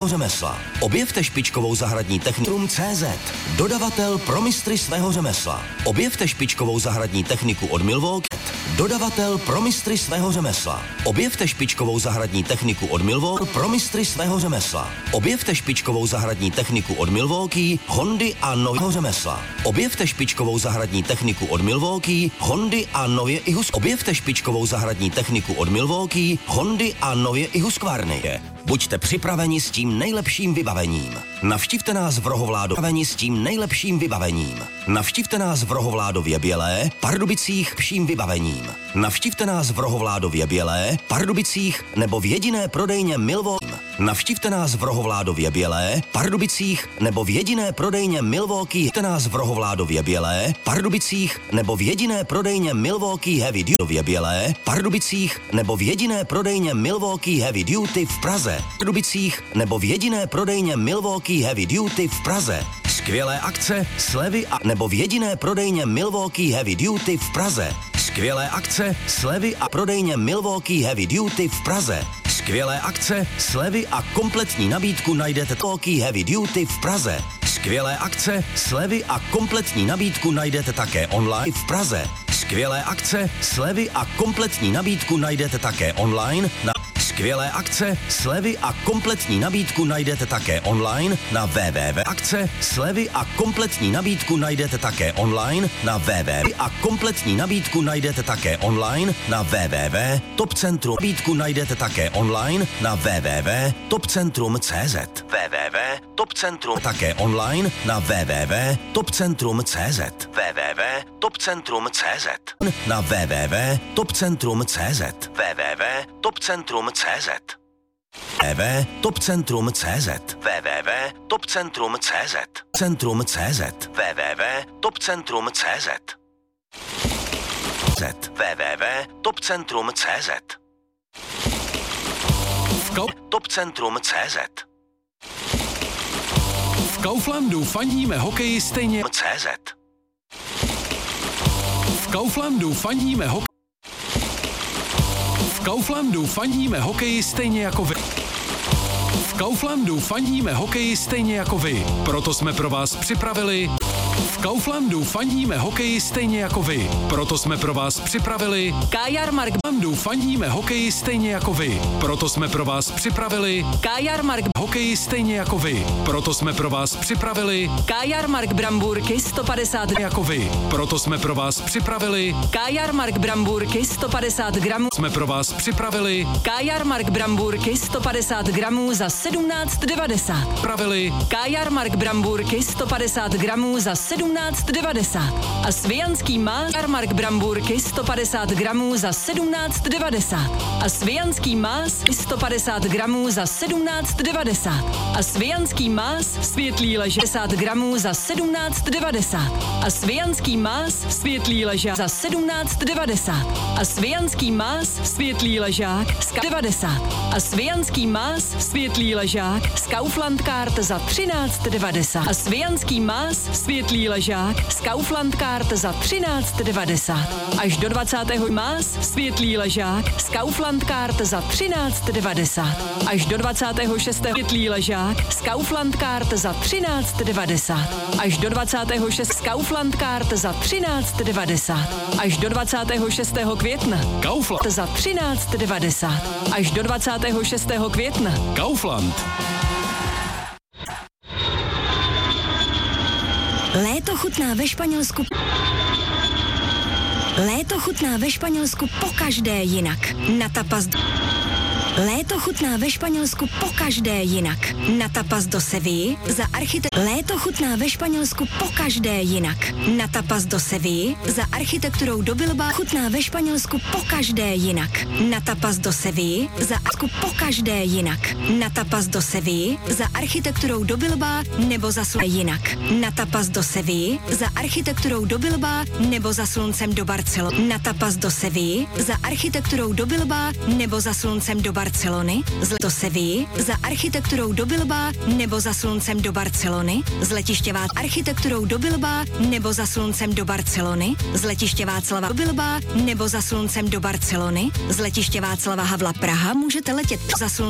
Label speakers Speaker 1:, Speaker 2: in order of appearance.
Speaker 1: řemesla. Objevte špičkovou zahradní techniku CZ, dodavatel pro mistry svého řemesla. Objevte špičkovou zahradní techniku od Milwaukee, dodavatel pro mistry svého řemesla. Objevte špičkovou zahradní techniku od Milwaukee pro mistry svého řemesla. Objevte špičkovou zahradní techniku od Milwaukee, Hondy a nového řemesla. Objevte špičkovou zahradní techniku od Milwaukee, Hondy a nově i Hus. Objevte špičkovou zahradní techniku od Milwaukee, Hondy a nově i Husqvarny. Buďte připraveni s tím nejlepším vybavením. Navštivte nás v Rohovládově s tím nejlepším vybavením. Navštivte nás v Rohovládově Bělé, Pardubicích vším vybavením. Navštivte nás v Rohovládově Bělé, Pardubicích nebo v jediné prodejně Milwaukee. Navštivte nás v Rohovládově Bělé, Pardubicích nebo v jediné prodejně Milwaukee. Navštivte nás v Rohovládově Bělé, Pardubicích nebo v jediné prodejně Milwaukee Heavy Duty Bělé, Pardubicích nebo v jediné prodejně Milwaukee Heavy Duty v Praze. Pardubicích nebo v jediné prodejně Milwaukee Heavy Duty v Praze. Skvělé akce, slevy a nebo v jediné prodejně Milwaukee Heavy Duty v Praze. Skvělé akce, slevy a prodejně Milwaukee Heavy Duty v Praze. Skvělé akce, slevy a kompletní nabídku najdete Milwaukee Heavy Duty v Praze. Skvělé akce, slevy a kompletní nabídku najdete také online v Praze. Skvělé akce, slevy a kompletní nabídku najdete také online na Skvělé akce, slevy a kompletní nabídku najdete také online na www.akce, slevy a kompletní nabídku najdete také online na www. A kompletní nabídku najdete také online na www.topcentrum. Nabídku najdete také online na www.topcentrum.cz. www.topcentrum také online na www.topcentrum.cz. www.topcentrum.cz. Na www.topcentrum.cz. www.topcentrum.cz. www.topcentrum.cz. www.topcentrum.cz. Centrum.cz. www.topcentrum.cz. www.topcentrum.cz. Topcentrum.cz.
Speaker 2: V Kauflandu fandíme hokeji stejně
Speaker 1: CZ.
Speaker 2: V Kauflandu fandíme hokeji. V Kauflandu fandíme hokeji stejně jako vy. V Kauflandu fandíme hokeji stejně jako vy. Proto jsme pro vás připravili. V Kauflandu fandíme hokeji stejně jako vy. Proto jsme pro vás připravili.
Speaker 3: Kajarmark.
Speaker 2: V Kauflandu fandíme hokeji stejně jako vy. Proto jsme pro vás připravili.
Speaker 3: Kajarmark.
Speaker 2: Hokeji stejně jako vy. Proto jsme pro vás připravili.
Speaker 3: Kajarmark Bramburky 150
Speaker 2: Jako vy. Proto jsme pro vás připravili.
Speaker 3: Kajarmark Bramburky 150 gramů.
Speaker 2: Jsme pro vás připravili.
Speaker 3: Kajarmark Bramburky 150 gramů za 17,90.
Speaker 2: Připravili.
Speaker 3: Kajarmark Bramburky 150 gramů za 17,90. A svijanský más Kajarmark Bramburky 150 gramů za 17,90. A svijanský más 150 gramů za 17,90. A svijanský más světlý leža 50 gramů za 17,90. A svijanský más světlý ležák za 17,90. A svijanský más světlý ležák z 90. A svijanský más světlý ležák z Kaufland Card za 13,90. A svijanský más světlý ležák z Kaufland Card za 13,90. Až do 20. más světlý ležák z Kaufland Card za 13,90. Až do 26. světlý ležák z Kaufland Card za 13,90. Až do 26. z Kaufland Card za 13,90. Až do 26. května
Speaker 2: Kaufland.
Speaker 3: za 13,90. Až do 26. května
Speaker 2: Kaufland.
Speaker 4: Léto chutná ve Španělsku. Léto chutná ve Španělsku pokaždé jinak. Na tapas. Léto chutná ve Španělsku pokaždé jinak. Na tapas do Sevilly za Léto chutná ve Španělsku pokaždé jinak. Na tapas do Sevilly za architekturou do Bilbao. Chutná ve Španělsku pokaždé jinak. Na tapas do Sevilly za pokaždé jinak. Na tapas do Sevilly za architekturou do Bilbao nebo za jinak. Na tapas do Sevilly za architekturou do Bilbao nebo za sluncem do Barcelony. Na tapas do Sevilly za architekturou do Bilbao nebo za sluncem do Barcelony, do Sevilly za architekturou do Bilbao nebo za sluncem do Barcelony, z letiště architekturou do Bilbao nebo za sluncem do Barcelony, z letiště Václava do Bilbao nebo za sluncem do Barcelony, z letiště Václava Havla Praha můžete letět za sluncem